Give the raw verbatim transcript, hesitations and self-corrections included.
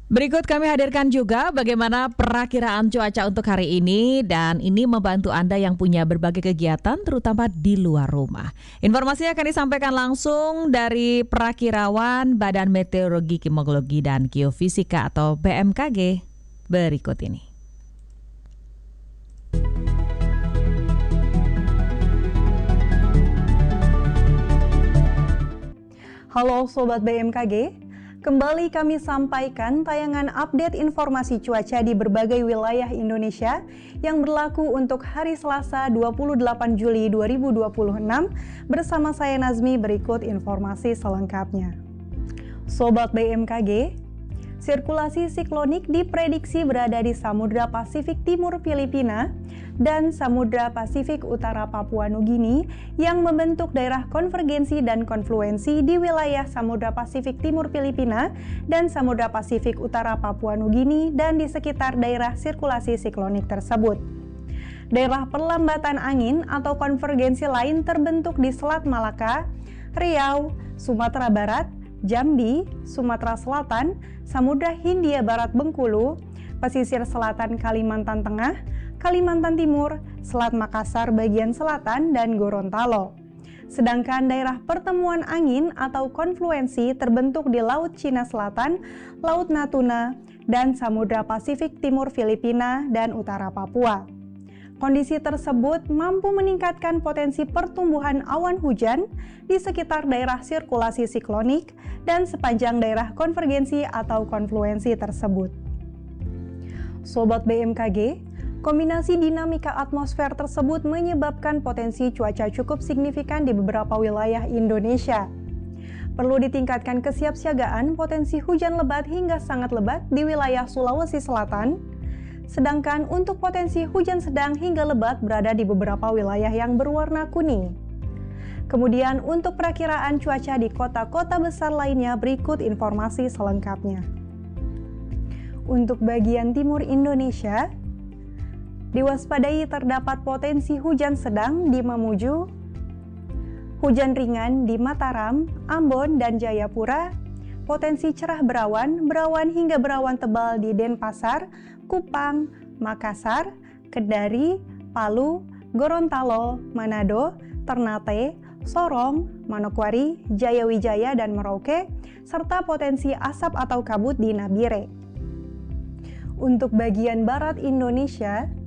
Berikut kami hadirkan juga bagaimana perakiraan cuaca untuk hari ini dan ini membantu Anda yang punya berbagai kegiatan terutama di luar rumah. Informasinya akan disampaikan langsung dari perakirawan Badan Meteorologi, Klimatologi dan Geofisika atau B M K G berikut ini. Halo Sobat B M K G, kembali kami sampaikan tayangan update informasi cuaca di berbagai wilayah Indonesia yang berlaku untuk hari Selasa dua puluh delapan Juli dua ribu dua puluh enam bersama saya Nazmi. Berikut informasi selengkapnya. Sobat B M K G, sirkulasi siklonik diprediksi berada di Samudra Pasifik Timur Filipina dan Samudra Pasifik Utara Papua Nugini yang membentuk daerah konvergensi dan konfluensi di wilayah Samudra Pasifik Timur Filipina dan Samudra Pasifik Utara Papua Nugini dan di sekitar daerah sirkulasi siklonik tersebut. Daerah perlambatan angin atau konvergensi lain terbentuk di Selat Malaka, Riau, Sumatera Barat, Jambi, Sumatera Selatan, Samudra Hindia Barat Bengkulu, pesisir selatan Kalimantan Tengah, Kalimantan Timur, Selat Makassar bagian selatan, dan Gorontalo. Sedangkan daerah pertemuan angin atau konfluensi terbentuk di Laut Cina Selatan, Laut Natuna, dan Samudra Pasifik Timur Filipina dan Utara Papua. Kondisi tersebut mampu meningkatkan potensi pertumbuhan awan hujan di sekitar daerah sirkulasi siklonik dan sepanjang daerah konvergensi atau konfluensi tersebut. Sobat B M K G, kombinasi dinamika atmosfer tersebut menyebabkan potensi cuaca cukup signifikan di beberapa wilayah Indonesia. Perlu ditingkatkan kesiapsiagaan potensi hujan lebat hingga sangat lebat di wilayah Sulawesi Selatan, sedangkan untuk potensi hujan sedang hingga lebat berada di beberapa wilayah yang berwarna kuning. Kemudian untuk perakiraan cuaca di kota-kota besar lainnya berikut informasi selengkapnya. Untuk bagian timur Indonesia, diwaspadai terdapat potensi hujan sedang di Mamuju, hujan ringan di Mataram, Ambon, dan Jayapura, potensi cerah berawan, berawan hingga berawan tebal di Denpasar, Kupang, Makassar, Kendari, Palu, Gorontalo, Manado, Ternate, Sorong, Manokwari, Jayawijaya, dan Merauke, serta potensi asap atau kabut di Nabire. Untuk bagian barat Indonesia,